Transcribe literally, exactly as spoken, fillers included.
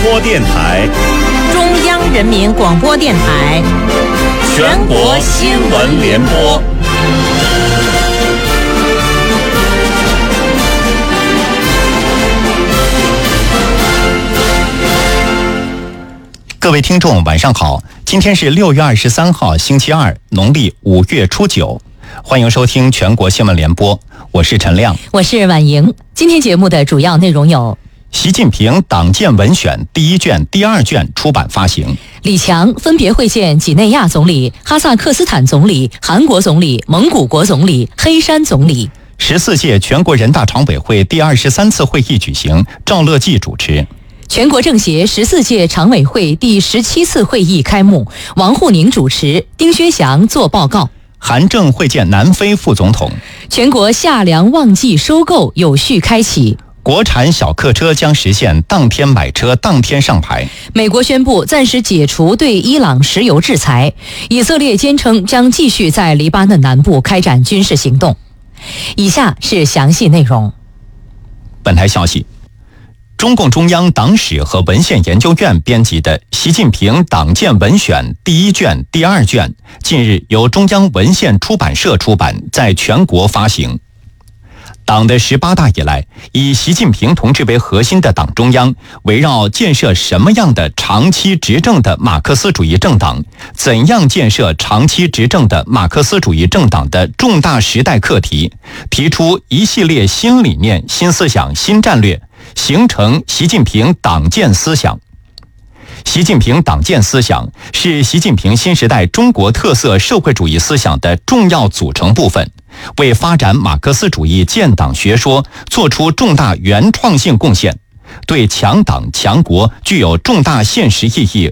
播电台， 中央人民广播电台， 全国新闻联播。 各位听众晚上好，今天是六月二十三号星期二，农历五月初九，欢迎收听全国新闻联播，我是陈亮， 我是婉莹。今天节目的主要内容有： 习近平党建文选第一卷、第二卷出版发行； 李强分别会见几内亚总理、哈萨克斯坦总理、韩国总理、蒙古国总理、黑山总理。 十四届全国人大常委会第二十三次会议举行，赵乐际主持。 全国政协十四届常委会第十七次会议开幕，王沪宁主持，丁薛祥作报告。 韩正会见南非副总统。 全国夏粮旺季收购有序开启。 国产小客车将实现当天买车当天上牌。 美国宣布暂时解除对伊朗石油制裁。以色列坚称将继续在黎巴嫩南部开展军事行动。以下是详细内容。 本台消息，中共中央党史和文献研究院编辑的《习近平党建文选第一卷、第二卷》近日由中央文献出版社出版，在全国发行。党的十八大以来，以习近平同志为核心的党中央，围绕建设什么样的长期执政的马克思主义政党，怎样建设长期执政的马克思主义政党的重大时代课题，提出一系列新理念、新思想、新战略，形成习近平党建思想。习近平党建思想是习近平新时代中国特色社会主义思想的重要组成部分，为发展马克思主义建党学说做出重大原创性贡献，对强党强国具有重大现实意义